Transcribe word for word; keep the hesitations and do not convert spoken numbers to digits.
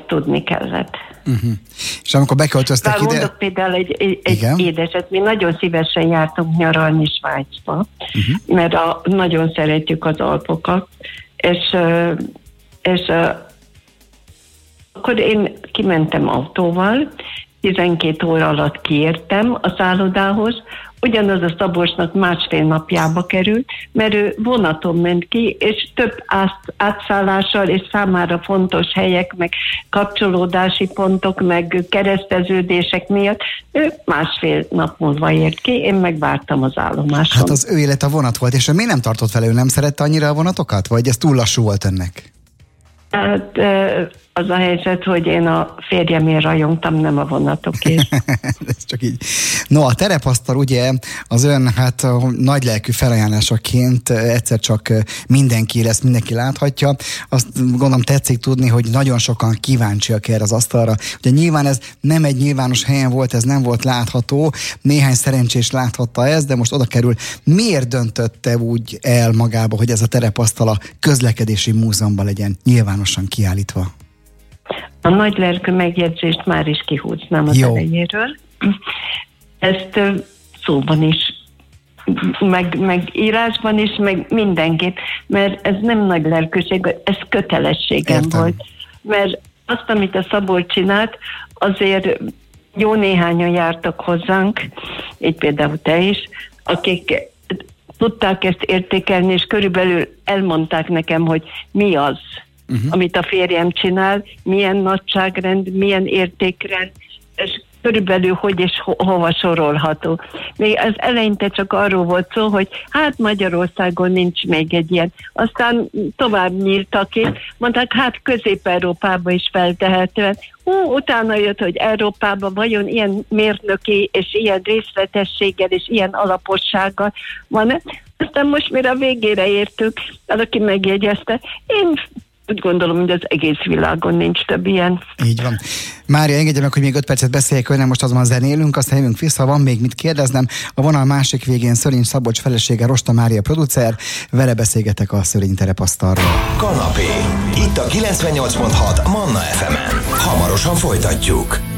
tudni kellett. Uh-huh. És amikor beköltöztek Bár ide... mondok például egy, egy, egy édeset, mi nagyon szívesen jártunk nyaralni Svájcba, uh-huh. mert a, nagyon szeretjük az Alpokat, és, és akkor én kimentem autóval, tizenkét óra alatt kiértem a szállodához, ugyanaz a Szabolcsnak másfél napjába került, mert ő vonaton ment ki, és több át, átszállással és számára fontos helyek, meg kapcsolódási pontok, meg kereszteződések miatt ő másfél nap múlva ért ki, én megvártam az állomáson. Hát az ő élet a vonat volt, és ő miért nem tartott fel, ő nem szerette annyira a vonatokat? Vagy ez túl lassú volt önnek? Hát az a helyzet, hogy én a férjemért rajongtam, nem a vonatokért. Ez csak így. No, a terepasztal ugye az ön hát nagylelkű felajánlásaként egyszer csak mindenki lesz, mindenki láthatja. Azt gondolom tetszik tudni, hogy nagyon sokan kíváncsiak erre az asztalra. Ugye nyilván ez nem egy nyilvános helyen volt, ez nem volt látható, néhány szerencsés láthatta ezt, de most oda kerül. Miért döntötte úgy el magába, hogy ez a terepasztal a közlekedési múzeumban legyen nyilvánosan kiállítva? A nagy lelkű megjegyzést már is kihúznám az Jó. elejéről. Ezt szóban is, meg, meg írásban is, meg mindenképp, mert ez nem nagy lelkűség, ez kötelességem Értem. volt. Mert azt, amit a Szabolcs csinált, azért jó néhányan jártak hozzánk, így például te is, akik tudták ezt értékelni, és körülbelül elmondták nekem, hogy mi az, Uh-huh. amit a férjem csinál, milyen nagyságrend, milyen értékrend, és körülbelül hogy és ho- hova sorolható. Még az eleinte csak arról volt szó, hogy hát Magyarországon nincs még egy ilyen. Aztán tovább nyíltak ki, mondták, hát Közép-Európában is feltehetően. Hú, utána jött, hogy Európában vajon ilyen mérnöki és ilyen részletességgel és ilyen alapossággal van. Aztán most mire a végére értük, valaki megjegyezte, én úgy gondolom, hogy az egész világon nincs több ilyen. Így van. Mária, engedje meg, hogy még öt percet beszéljek önnel, most azonban zenélünk, aztán jövünk vissza, van még mit kérdeznem. A vonal másik végén Szörény Szabolcs felesége, Rosta Mária producer, vele beszélgetek a Szörény terepasztalról. Kanapé. Itt a kilencvennyolc pont hat Manna ef emen. Hamarosan folytatjuk.